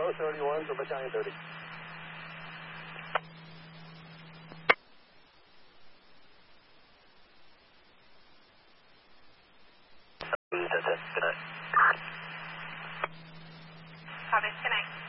31，准备向右德里。 Good night. Copy, good night.